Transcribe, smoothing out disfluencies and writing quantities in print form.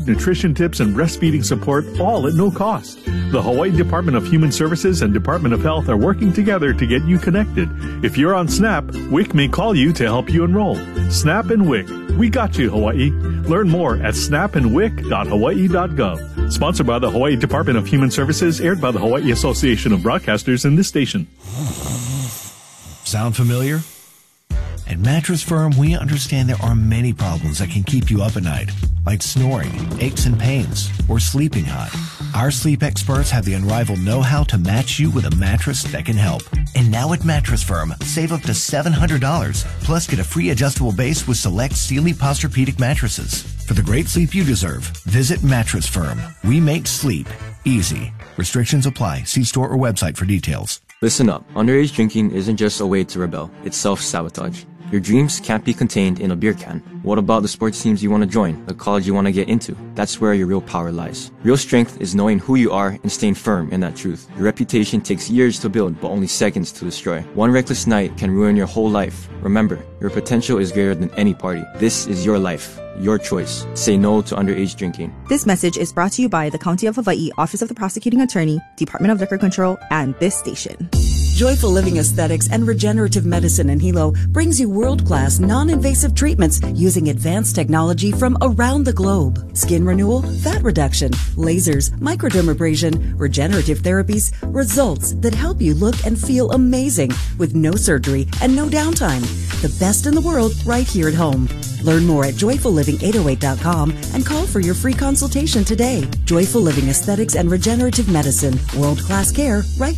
nutrition tips, and breastfeeding support, all at no cost. The Hawaii Department of Human Services and Department of Health are working together to get you connected. If you're on SNAP, WIC may call you to help you enroll. SNAP and WIC. We got you, Hawaii. Learn more at snapandwic.hawaii.gov. Sponsored by the Hawaii Department of Human Services, aired by the Hawaii Association of Broadcasters and this station. Sound familiar? At Mattress Firm, we understand there are many problems that can keep you up at night, like snoring, aches and pains, or sleeping hot. Our sleep experts have the unrivaled know-how to match you with a mattress that can help. And now at Mattress Firm, save up to $700, plus get a free adjustable base with select Sealy Posturepedic mattresses. For the great sleep you deserve, visit Mattress Firm. We make sleep easy. Restrictions apply. See store or website for details. Listen up. Underage drinking isn't just a way to rebel. It's self-sabotage. Your dreams can't be contained in a beer can. What about the sports teams you want to join, the college you want to get into? That's where your real power lies. Real strength is knowing who you are and staying firm in that truth. Your reputation takes years to build, but only seconds to destroy. One reckless night can ruin your whole life. Remember, your potential is greater than any party. This is your life, your choice. Say no to underage drinking. This message is brought to you by the County of Hawaii Office of the Prosecuting Attorney, Department of Liquor Control, and this station. Joyful Living Aesthetics and Regenerative Medicine in Hilo brings you world-class, non-invasive treatments using advanced technology from around the globe. Skin renewal, fat reduction, lasers, microdermabrasion, regenerative therapies, results that help you look and feel amazing with no surgery and no downtime. The best in the world right here at home. Learn more at joyfulliving808.com and call for your free consultation today. Joyful Living Aesthetics and Regenerative Medicine. World-class care right